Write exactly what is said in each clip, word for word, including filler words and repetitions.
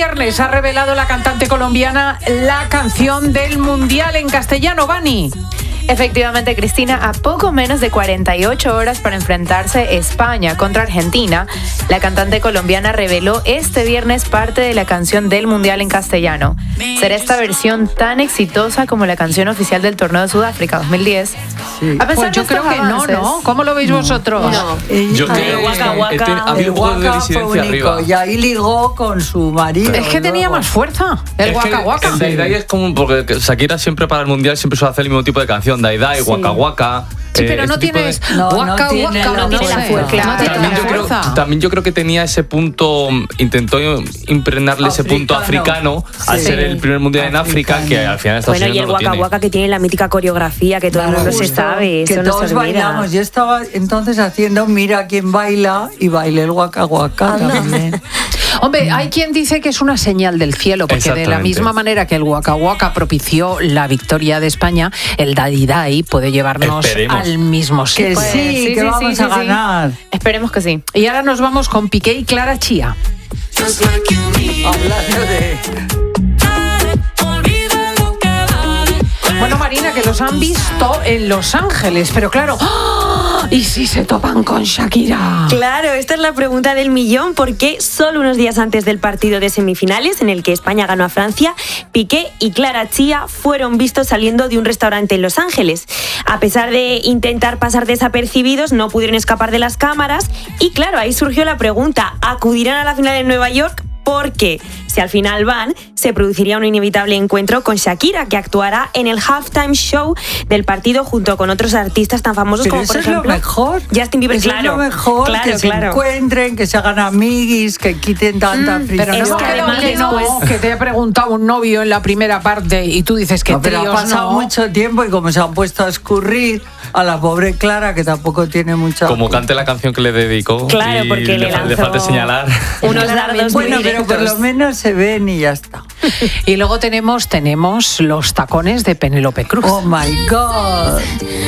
viernes ha revelado la cantante colombiana la canción del Mundial en castellano, Vani. Efectivamente, Cristina, a poco menos de cuarenta y ocho horas para enfrentarse España contra Argentina, la cantante colombiana reveló este viernes parte de la canción del Mundial en castellano. Será esta versión tan exitosa como la canción oficial del torneo de Sudáfrica dos mil diez. Sí. A pesar pues yo de creo que avances, no, ¿no? ¿Cómo lo veis no, vosotros? No. Yo creo que Waka Waka, ha habido un poco de disidencia arriba. Y ahí ligó con su marido. Es que tenía más fuerza, el Waka Waka. El Daidai es como, porque Shakira siempre para el Mundial siempre suele hacer el mismo tipo de canción, Daidai, sí. Waka Waka. Sí, pero eh, no tienes de... no, Waka no tiene Waka, no tiene la fuerza. Claro. También, yo creo, también yo creo que tenía ese punto, intentó impregnarle africano. ese punto africano sí. al ser el primer mundial en África, que al final está Bueno, y el no Waka Waka que tiene la mítica coreografía que todo el mundo se sabe, eso que no todos se olvida. Bailamos. Yo estaba entonces haciendo Mira quién baila y bailé el Waka Waka ah, también. No. Hombre, hay quien dice que es una señal del cielo, porque de la misma manera que el Waka Waka propició la victoria de España, el Daidai puede llevarnos Esperemos. al mismo sitio. Que pues, sí, sí, que sí, vamos sí, a sí, ganar. Sí. Esperemos que sí. Y ahora nos vamos con Piqué y Clara Chía. Hablando de... Bueno, Marina, que los han visto en Los Ángeles, pero claro... ¡oh! ¿Y si se topan con Shakira? Claro, esta es la pregunta del millón, porque solo unos días antes del partido de semifinales, en el que España ganó a Francia, Piqué y Clara Chía fueron vistos saliendo de un restaurante en Los Ángeles. A pesar de intentar pasar desapercibidos, no pudieron escapar de las cámaras y claro, ahí surgió la pregunta, ¿acudirán a la final en Nueva York? Porque si al final van, se produciría un inevitable encuentro con Shakira, que actuará en el halftime show del partido junto con otros artistas tan famosos pero como, eso por ejemplo, es lo mejor. Justin Bieber. Eso Claro, es lo mejor, claro, que claro. se encuentren, que se hagan amiguis, que quiten tanta mm, fricción. Pero no es que además que no, después... que te he preguntado un novio en la primera parte y tú dices que no, pero tríos ha pasado no. mucho tiempo y como se han puesto a escurrir a la pobre Clara, que tampoco tiene mucha... Como cante la canción que le dedicó. Claro, y porque le, le, le falta señalar. Unos dardos bueno, muy pero por lo menos se ven y ya está. Y luego tenemos, tenemos los tacones de Penélope Cruz. Oh my God.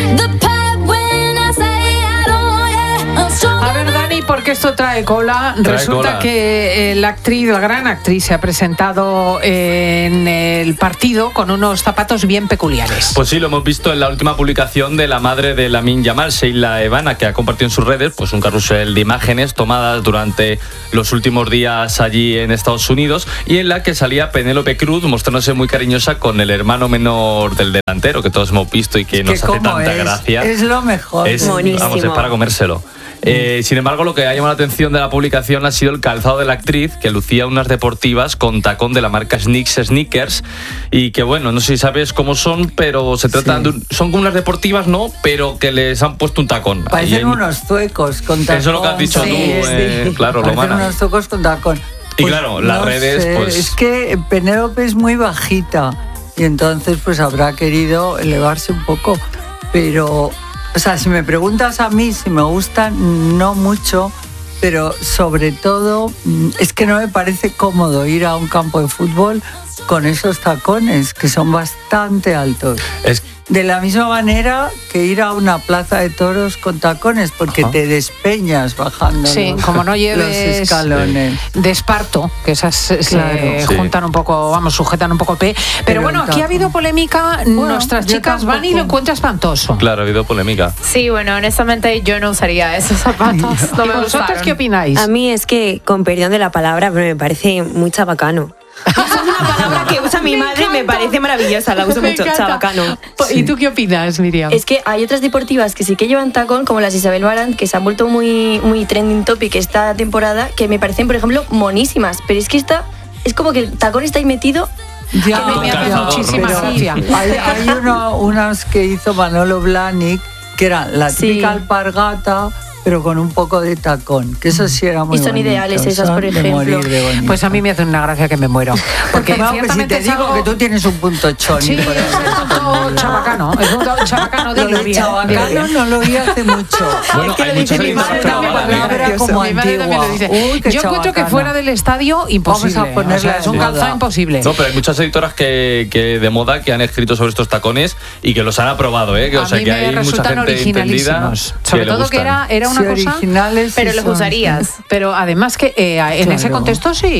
A ver, Dani, porque esto trae cola. Trae Resulta cola. que la actriz, la gran actriz, se ha presentado en el partido con unos zapatos bien peculiares. Pues sí, lo hemos visto en la última publicación de la madre de Lamine Yamal, Sheila Evana, que ha compartido en sus redes pues un carrusel de imágenes tomadas durante los últimos días allí en Estados Unidos y en la que salía Penélope Cruz mostrándose muy cariñosa con el hermano menor del delantero, que todos hemos visto y que, Es nos que hace tanta es, gracia. Es lo mejor. Es, vamos, es para comérselo. Eh, sin embargo, lo que ha llamado la atención de la publicación ha sido el calzado de la actriz, que lucía unas deportivas con tacón de la marca Snicks Sneakers y que, bueno, no sé si sabes cómo son, pero se tratan sí. de un, son como unas deportivas, ¿no? Pero que les han puesto un tacón. Parecen unos zuecos con tacón. Eso es lo que has dicho sí, tú, sí. eh, claro, Parecen Romana. unos zuecos con tacón. Y pues, claro, las no redes, sé, pues... Es que Penélope es muy bajita y entonces pues habrá querido elevarse un poco, pero... O sea, si me preguntas a mí si me gustan, no mucho, pero sobre todo es que no me parece cómodo ir a un campo de fútbol con esos tacones, que son bastante altos. Es... De la misma manera que ir a una plaza de toros con tacones, porque Ajá. te despeñas bajando sí, los, como no lleves los escalones. De esparto, que esas claro, se sí. juntan un poco, vamos, sujetan un poco el pie. Pero, Pero bueno, aquí ha habido polémica, bueno, nuestras chicas van y lo encuentran espantoso. Claro, ha habido polémica. Sí, bueno, honestamente yo no usaría esos zapatos. No ¿Y me vosotros gustaron. qué opináis? A mí es que, con perdón de la palabra, pero me parece muy chabacano. Es una palabra que usa mi Me madre, encanta. me parece maravillosa, la uso Me mucho, encanta. chabacano. ¿Y tú qué opinas, Miriam? Es que hay otras deportivas que sí que llevan tacón, como las Isabel Marant, que se han vuelto muy, muy trending topic esta temporada, que me parecen, por ejemplo, monísimas. Pero es que esta es como que el tacón está ahí metido. Ya, que me, me hace muchísima gracia. Hay, hay uno, unas que hizo Manolo Blahnik, que era la típica Sí. alpargata, pero con un poco de tacón, que eso sí era muy Y son bonito, ideales esas, son por de ejemplo. morir de bonito. Pues a mí me hace una gracia que me muero. Porque no, pues si ciertamente te es digo algo... que tú tienes un punto choni. Sí, es por el punto chabacano, el punto chabacano de Lo de Olivia. chabacano no lo oí hace mucho. Bueno, Es que hay lo dice muchos mi madre editores también, que La palabra como Mi madre también antigua. lo dice. Uy, qué Yo encuentro que chabacana. fuera del estadio, imposible. Vamos a ponerla O sea, es un de calzado moda. imposible. No, pero hay muchas editoras que, que de moda que han escrito sobre estos tacones y que los han aprobado, ¿eh? Que, A o sea, mí que me hay mucha resultan gente entendida originalísimos. que Sobre le todo que gustan. era, era una Sí, cosa... originales Pero sí los son. usarías. Pero además que eh, en Claro. ese contexto sí. Sí.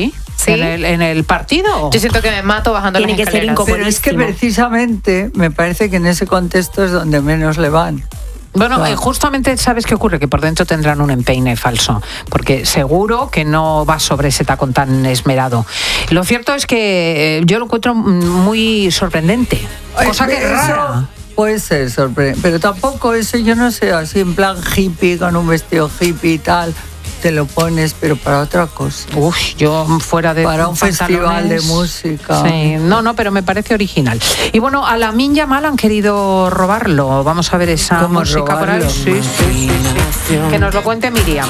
¿Sí? en, el, en el partido. Yo siento que me mato bajando Tiene las escaleras. Que ser Pero es que precisamente me parece que en ese contexto es donde menos le van. Bueno, Claro. eh, justamente, ¿sabes qué ocurre? Que por dentro tendrán un empeine falso, porque seguro que no va sobre ese tacón tan esmerado. Lo cierto es que eh, yo lo encuentro muy sorprendente, cosa que es Eso rara. Puede ser sorprendente, pero tampoco eso, yo no sé, así en plan hippie, con un vestido hippie y tal, te lo pones, pero para otra cosa. Uf, yo fuera de Para un festival de música. Sí, no, no, pero me parece original. Y bueno, a Lamine Yamal han querido robarlo. Vamos a ver esa ¿Cómo música por ahí. robarlo? Sí, sí, sí, sí. Que nos lo cuente Miriam.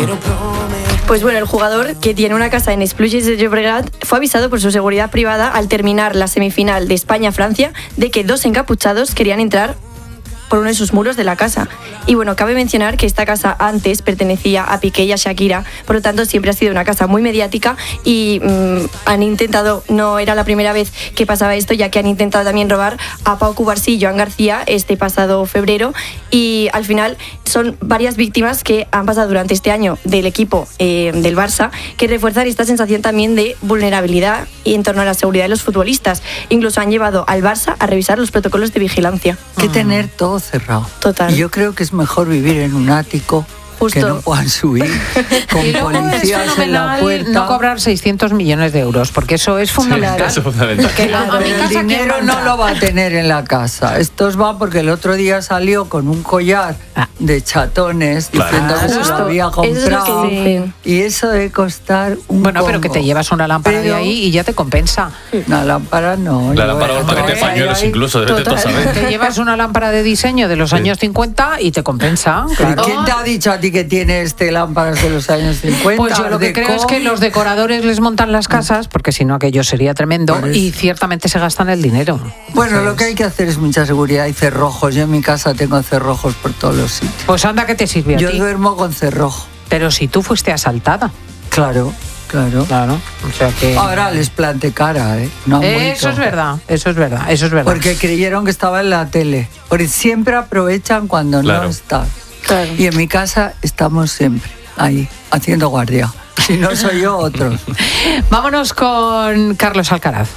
Pues bueno, el jugador, que tiene una casa en Esplugues de Llobregat, fue avisado por su seguridad privada al terminar la semifinal de España-Francia de que dos encapuchados querían entrar por uno de sus muros de la casa. Y bueno, cabe mencionar que esta casa antes pertenecía a Piqué y a Shakira, por lo tanto siempre ha sido una casa muy mediática y mmm, han intentado, no era la primera vez que pasaba esto, ya que han intentado también robar a Pau Cubarsí y Joan García este pasado febrero, y al final son varias víctimas que han pasado durante este año del equipo eh, del Barça, que refuerzan esta sensación también de vulnerabilidad y en torno a la seguridad de los futbolistas. Incluso han llevado al Barça a revisar los protocolos de vigilancia. Que tener todo cerrado. Total. Y yo creo que es mejor vivir en un ático, Justo. que no puedan subir con Y luego es policías en la fenomenal puerta. no cobrar seiscientos millones de euros, porque eso es fundamental. Eso es fundamental. Que la- a mi Pero el casa, ¿quién dinero manda? no lo va a tener en la casa. Estos va porque el otro día salió con un collar Ah. de chatones Claro. diciendo que se lo Justo. había Eso es lo que comprado. dicen. Y eso debe costar un Bueno, pero que te poco. llevas una lámpara Pero- de ahí y ya te compensa. Una lámpara no. La yo- lámpara o el paquete de ahí- pañuelos ahí- incluso, debes de todo saber. Te llevas una lámpara de diseño de los Sí. años cincuenta y te compensa. ¿Pero Claro. quién te ha dicho a ti que tiene este lámparas de los años cincuenta? Pues yo lo que de creo es que cómic? los decoradores les montan las casas, porque si no aquello sería tremendo, Por eso. y ciertamente se gastan el dinero. Bueno, lo que hay que hacer es mucha seguridad y cerrojos. Yo en mi casa tengo cerrojos por todos los sitios. Pues anda que te sirve a Yo ti. duermo con cerrojo. Pero si tú fuiste asaltada. Claro, claro. Claro. O sea que... Ahora les planté cara, ¿eh? No han Eso vuelto. es verdad, eso es verdad, eso es verdad. Porque creyeron que estaba en la tele. Porque siempre aprovechan cuando Claro. no estás. Claro. Y en mi casa estamos siempre ahí, haciendo guardia. Si no soy yo, otros. Vámonos con Carlos Alcaraz.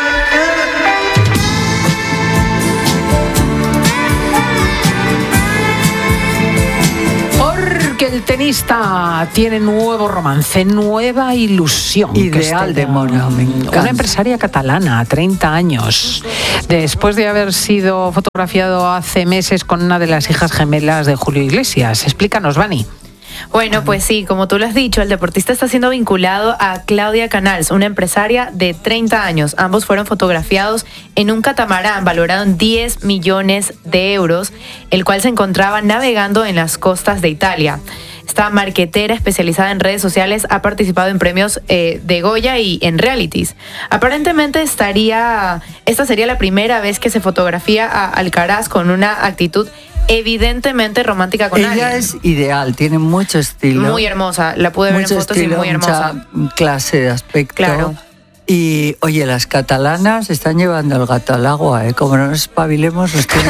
Porque el tenista tiene nuevo romance, nueva ilusión. que Ideal este- de mona, me encanta. Una empresaria catalana, treinta años. Después de haber sido fotografiado hace meses con una de las hijas gemelas de Julio Iglesias. Explícanos, Vani. Bueno, pues sí, como tú lo has dicho, el deportista está siendo vinculado a Claudia Canals, una empresaria de treinta años. Ambos fueron fotografiados en un catamarán valorado en diez millones de euros, el cual se encontraba navegando en las costas de Italia. Esta marquetera especializada en redes sociales ha participado en premios eh, de Goya y en realities. Aparentemente estaría, esta sería la primera vez que se fotografía a Alcaraz con una actitud evidentemente romántica con Ella alguien. es ideal, tiene mucho estilo. Muy hermosa, la pude ver mucho en fotos y estilo, muy hermosa. mucha clase de aspecto. Claro. Y oye, las catalanas están llevando el gato al agua, ¿eh? Como no nos espabilemos, nos tienen.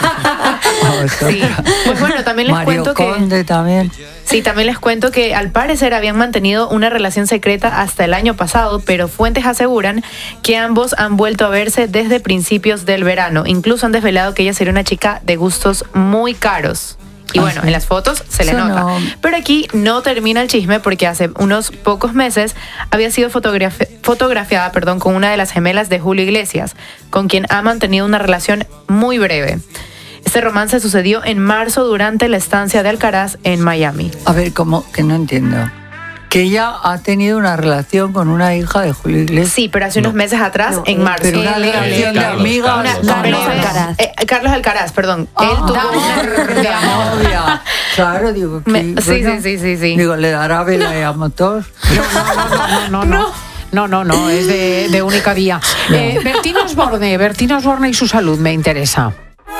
Sí. Pues bueno, también les Mario cuento que Conde también. sí, también les cuento que al parecer habían mantenido una relación secreta hasta el año pasado, pero fuentes aseguran que ambos han vuelto a verse desde principios del verano. Incluso han desvelado que ella sería una chica de gustos muy caros. Y Ah, bueno, sí. en las fotos se le Eso nota. no. Pero aquí no termina el chisme porque hace unos pocos meses había sido fotografi- fotografiada perdón, con una de las gemelas de Julio Iglesias, con quien ha mantenido una relación muy breve. Este romance sucedió en marzo durante la estancia de Alcaraz en Miami. A ver, como que no entiendo. Que ella ha tenido una relación con una hija de Julio Iglesias. Sí, pero hace unos meses atrás, No, en marzo. Pero una Él- relación de Carlos, amigas. Carlos. una- Carlos breve- Alcaraz. eh, Carlos Alcaraz, perdón. Ah, Él tuvo de una... novia. Claro, digo que. Me- sí, bueno, sí, sí, sí, sí. Digo, le dará vela y a motor. No, no, no, no. No, no, no, es de, de única vía. Eh, Bertino Osborne, Bertino Osborne y su salud me interesa.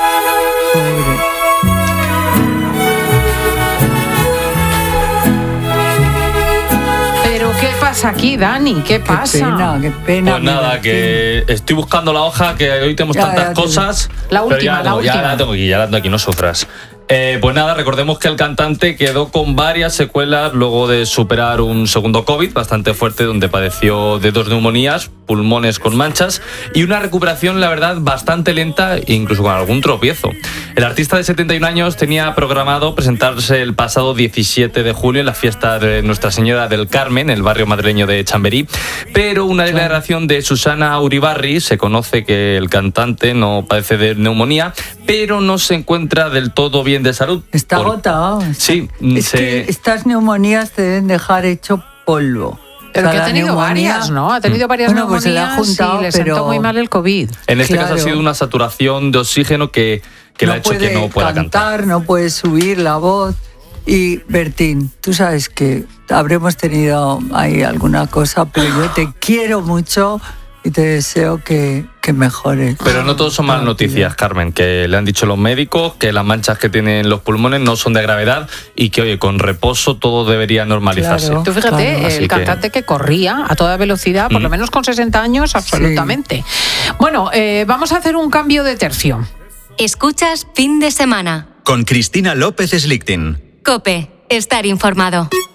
Pobre. Pero ¿qué pasa aquí, Dani? ¿Qué Qué pasa? pena, qué pena. Pues nada, mira, que estoy buscando la hoja, que hoy tenemos Ya, tantas ya, ya. cosas. La pero última, ya la tengo, ya última. la tengo aquí, ya la tengo aquí, no sufras. Eh, pues nada, recordemos que el cantante quedó con varias secuelas luego de superar un segundo COVID bastante fuerte, donde padeció de dos neumonías, pulmones con manchas y una recuperación, la verdad, bastante lenta e incluso con algún tropiezo. El artista de setenta y un años tenía programado presentarse el pasado diecisiete de julio en la fiesta de Nuestra Señora del Carmen, en el barrio madrileño de Chamberí, pero una declaración de Susana Uribarri, se conoce que el cantante no padece de neumonía, pero no se encuentra del todo bien de salud. Está Por... agotado. Está... Sí, es se... que estas neumonías te deben dejar hecho polvo. Pero o sea, que ha tenido neumonía... varias, ¿no? Ha tenido varias bueno, pues neumonías se le ha juntado, y le pero... sentó muy mal el COVID. En este Claro. caso ha sido una saturación de oxígeno que, que no le ha hecho puede que no pueda cantar. cantar, no puede subir la voz. Y Bertín, tú sabes que habremos tenido ahí alguna cosa, pero yo te quiero mucho y te deseo que, que mejores. Pero no todos son malas noticias, Carmen, que le han dicho los médicos que las manchas que tienen los pulmones no son de gravedad y que, oye, con reposo todo debería normalizarse. Claro. Tú fíjate, Claro. el Así cantante que... que corría a toda velocidad, por Mm. lo menos con sesenta años, absolutamente. Sí. Bueno, eh, vamos a hacer un cambio de tercio. Escuchas Fin de Semana. Con Cristina López Slichting. COPE. Estar informado.